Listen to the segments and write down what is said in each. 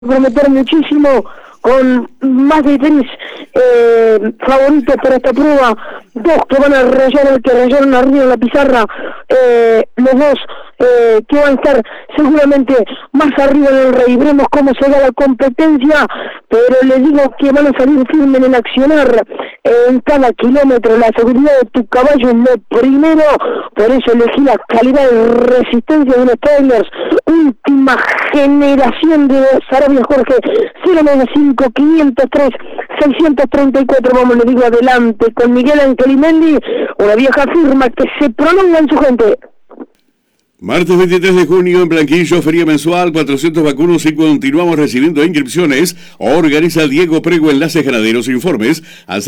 prometer muchísimo con más de 3 favoritos para esta prueba, 2 que van a rayar el que rayaron arriba en la pizarra, los 2 que van a estar seguramente más arriba en el rey. Veremos cómo se da la competencia, pero les digo que van a salir firmes en el accionar en cada kilómetro. La seguridad de tu caballo es lo primero, por eso elegí la calidad y resistencia de los trailers, última generación de Sarabia Jorge, 095-503-634, vamos, le digo adelante, con Miguel Angelimelli, una vieja firma que se prolonga en su gente. Martes 23 de junio en Blanquillo, feria mensual, 400 vacunos y continuamos recibiendo inscripciones. Organiza Diego Prego, Enlaces Ganaderos. Informes al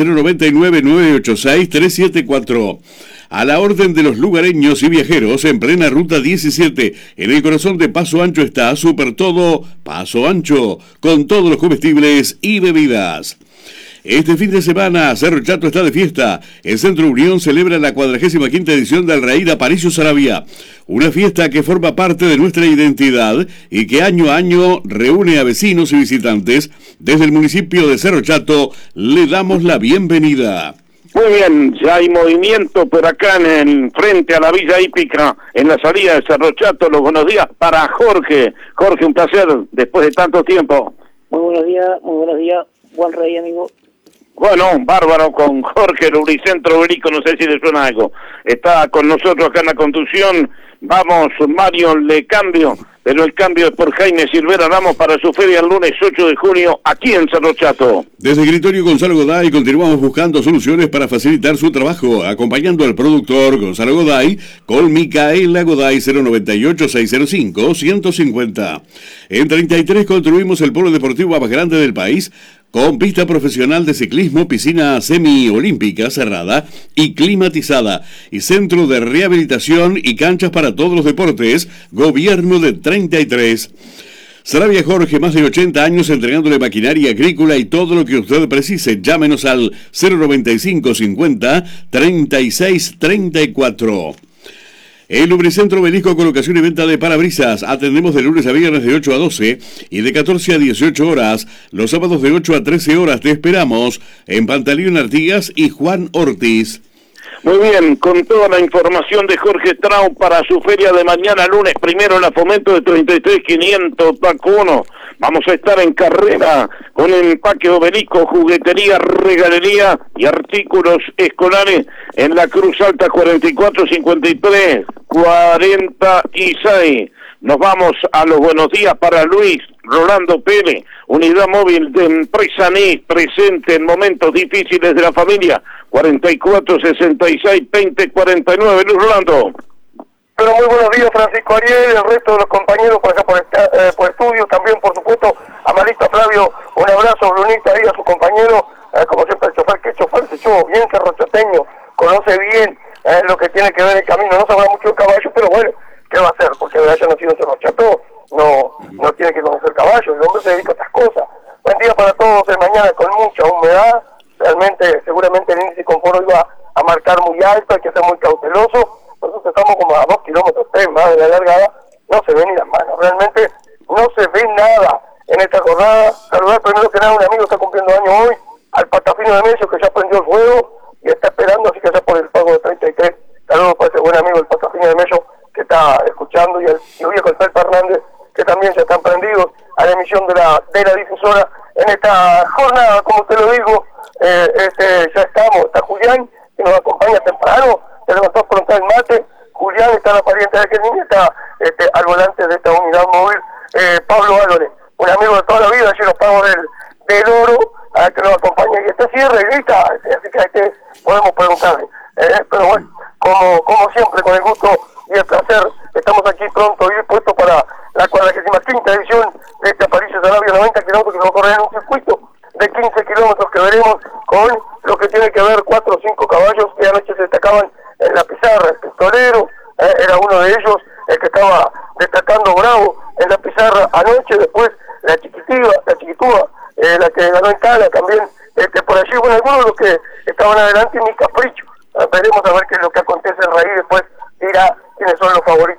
099-986-374. A la orden de los lugareños y viajeros en plena ruta 17, en el corazón de Paso Ancho está Super Todo Paso Ancho, con todos los comestibles y bebidas. Este fin de semana, Cerro Chato está de fiesta. El Centro Unión celebra la 45ª edición del Raíz Aparicio Sarabia, una fiesta que forma parte de nuestra identidad y que año a año reúne a vecinos y visitantes. Desde el municipio de Cerro Chato le damos la bienvenida. Muy bien, ya hay movimiento por acá frente a la Villa Hípica, en la salida de Cerro Chato. Los buenos días para Jorge. Jorge, un placer después de tanto tiempo. Muy buenos días, buen rey, amigo. Bueno, bárbaro, con Jorge Lubricentro Berico, no sé si le suena algo. Está con nosotros acá en la conducción. Vamos, Mario, le cambio, pero el cambio es por Jaime Silvera. Vamos para su feria el lunes 8 de junio, aquí en Cerro Chato. Desde el escritorio Gonzalo Goday continuamos buscando soluciones para facilitar su trabajo, acompañando al productor Gonzalo Goday con Micaela Goday, 098-605-150. En 33 construimos el polo deportivo más grande del país, con pista profesional de ciclismo, piscina semiolímpica cerrada y climatizada, y centro de rehabilitación y canchas para todos los deportes. Gobierno de 33. Sarabia Jorge, más de 80 años entregándole maquinaria agrícola y todo lo que usted precise. Llámenos al 095 50 36 34. El Lubricentro Belisco, colocación y venta de parabrisas. Atendemos de lunes a viernes de 8 a 12 y de 14 a 18 horas. Los sábados de 8 a 13 horas te esperamos en Pantaleón Artigas y Juan Ortiz. Muy bien, con toda la información de Jorge Trau para su feria de mañana, lunes primero, en la Fomento de 33.500 vacunos. Vamos a estar en carrera con empaque Obelisco, juguetería, regalería y artículos escolares en la Cruz Alta 44-53-46. Nos vamos a los buenos días para Luis Rolando Pérez, unidad móvil de Empresa NIS, presente en momentos difíciles de la familia, 44-66-20-49. Luis Rolando. Pero muy buenos días, Francisco Ariel, el resto de los compañeros por acá por estudio, también por supuesto a Marista Flavio, un abrazo, Brunita, ahí a su compañero, como siempre el chofer, que el chofer se echó bien cerrochateño, conoce bien lo que tiene que ver el camino, no sabrá mucho el caballo, pero bueno, ¿qué va a hacer? Porque de allá no tiene cerrocható, no tiene que conocer caballo, el hombre se dedica a estas cosas. Buen día para todos, de mañana con mucha humedad, realmente, seguramente el índice de confort hoy va a marcar muy alto, hay que ser muy cauteloso. Nosotros estamos como a 2 kilómetros, 3 más de la largada, no se ven ni las manos, realmente no se ve nada en esta jornada. Saludar primero que nada a un amigo que está cumpliendo años hoy, al Patafino de Mello, que ya prendió el fuego y está esperando, así que ya por el pago de 33. Saludos para ese buen amigo, el Patafino de Mello, que está escuchando, y el viejo el Felpa Hernández, que también ya están prendidos a la emisión de la difusora en esta jornada, como te lo digo. Ya está Julián, que nos acompaña temprano, se levantó frontal mate. Julián está la pariente de aquel niño, está al volante de esta unidad móvil. Pablo Álvarez, un amigo de toda la vida, allí los pagos del oro, que nos acompaña, y está cierre y grita, así que podemos preguntarle. Pero bueno, como siempre, con el gusto y el placer, estamos aquí pronto y dispuestos para la 45ª edición de este Aparicio Sarabia, 90 kilómetros que va a correr en un circuito de 15 kilómetros que veremos con lo que tiene que ver 4 o 5 caballos que anoche se destacaban en la pizarra. El pistolero era uno de ellos, el que estaba destacando bravo en la pizarra anoche. Después la chiquitúa, la que ganó en Cala también, por allí, bueno, algunos de los que estaban adelante, Mi Capricho. Veremos a ver qué es lo que acontece en Raíz, después dirá quiénes son los favoritos.